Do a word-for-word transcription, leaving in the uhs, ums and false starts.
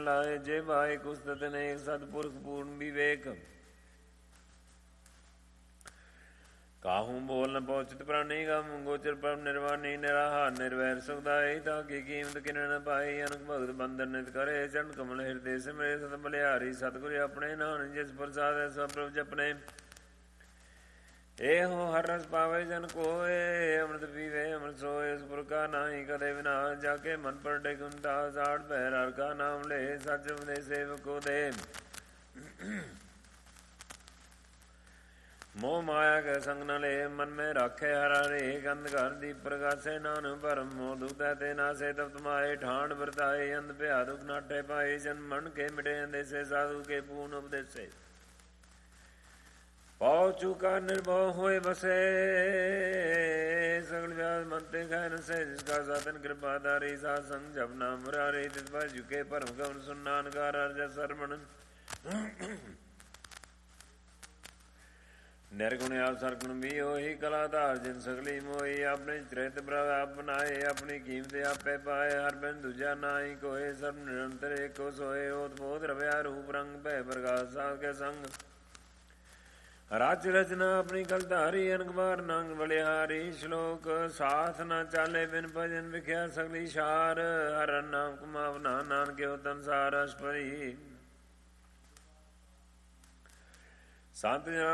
ਲਾਏ ਜੇ ਬਾਏ ਕੁਸਤਤ ਨੇ ਸਤਪੁਰਖ ਪੂਰਨ ਵਿਵੇਕ। ਕਾਹੂ ਬੋਲ ਨ ਪਹੁੰਚਿਤ ਪ੍ਰਾਣੀ ਗਮ ਗੋਚਰ ਪਰਮ ਨਿਰਵਾਣੀ ਨਿਰਾਹਾਰ ਨਿਰਵੈਰ ਸੁਖਦਾਈ। ਤਾਂ ਕੀ ਕੀਮਤ ਕਿਰਨ ਪਾਈ ਅਨਕ ਭਗਤ ਬੰਦਰ ਨਿਤ ਕਰੇ। ਚਰਨ ਕਮਲ ਹਿਰਦੇ ਸਿਮਰੇ ਸਤ ਬਲਿਹਾਰੀ ਸਤਿਗੁਰ ਆਪਣੇ। ਨਾਨਕ ਜਿਸ ਪ੍ਰਸਾਦਿ ਸਭ ਪ੍ਰਭ ਜਪਨੇ। ਇਹੋ ਹਰ ਰਸ ਪਾਵੇ ਜਨ ਕੋਏ। ਅੰਮ੍ਰਿਤ ਪੀਵੇ ਅੰਮ੍ਰਿਤ ਸੋਏ। ਇਸ ਪੁਰ ਕਾ ਨਾਹੀ ਕਦੇ ਵਿਨਾਸ਼। ਜਾ ਕੇ ਮਨ ਪਰ ਡੇਗੁੰਤਾ ਸਾੜ ਪਹਿਰ ਹਰ ਕਾ ਨਾਮ ਲੈ। ਸਚ ਉਪਦੇਸ਼ ਸੇਵਕ ਕੋ ਦੇ। ਮੋਹ ਮਾਇਆ ਕੇ ਸੰਗ ਨ ਲੈ। ਮਨ ਮੈਂ ਰਾਖੇ ਹਰ ਹਰੇਕ। ਅੰਧਕਾਰ ਦੀਪ ਪ੍ਰਗਾਸੇ ਨਾਨਕ ਭਰਮ ਮੋਹ ਦੁਖੈ ਤੇ ਨਾਸੇ। ਤਪਤ ਮਾਏ ਠਾਣ ਵਰਤਾਏ। ਅੰਧ ਭਿਆ ਦੁਖ ਨਾਠੇ ਪਾਏ। ਜਨ ਮਨ ਕੇ ਮਿਟੇ ਅੰਦੇਸੇ ਸਾਧੂ ਕੇ ਪੂਰਨ ਉਪਦੇਸੇ। ਪਉ ਚੁਕਾ ਨਿਰਭਉ ਹੋਏ ਬਸੇ। ਸਗਲ ਵਿਆਜ ਮਨ ਤੇ ਖੈ ਨਸੈ। ਜਿਸ ਕਾ ਸਾਧਨ ਕਿਰਪਾ ਧਾਰੀ। ਸਾਧ ਸੰਗ ਜਪ ਨਾਮ ਮੁਰਾਰੀ। ਤਿਸ ਪਰ ਝੁਕੇ ਭਰਮ ਕਵਨ ਸੁਨ ਨਾਨਕਾਰ ਹਰਿ ਜਸ ਸਰਵਣ। ਨਿਰਗੁਣ ਆਪ ਸਰਗੁਣ ਵੀ ਉਹੀ ਕਲਾਧਾਰ। ਜਿਨ ਸਗਲੀ ਮੋਹੀ ਆਪਣੇ ਚਰਿਤ ਪ੍ਰਭ ਆਪ ਬਣਾਏ। ਆਪਣੀ ਕੀਮਤ ਆਪੇ ਪਾਏ। ਹਰ ਬਿਨ ਦੂਜਾ ਨਾਹੀ ਕੋਏ। ਸਰਬ ਨਿਰੰਤਰ ਏਕੋ ਸੋਏ। ਓਤ ਬੋਧ ਰਵਿਆ ਰੂਪ ਰੰਗ ਭੈ ਪ੍ਰਕਾਸ਼ ਸਾਧ ਕੇ ਸੰਗ। ਰਚ ਰਚਨਾ ਆਪਣੀ ਕਲਧਾਰੀ। ਅਨਕ ਬਾਰ ਨੰਗ ਬਲਿਹਾਰੀ। ਸ਼ਲੋਕ ਸਾਥ ਨਾ ਚਾਲੇ ਬਿਨ ਭਜਨ ਵਿਖਿਆ ਸਗਲੀ ਸਾਰ। ਹਰਿ ਨਾਮ ਕਮਾਵਨਾ ਨਾਨਕਿਓ ਤਨ ਸਾਰ ਅਸ ਭਰੀ। ਸੰਤ ਜਨਾਂ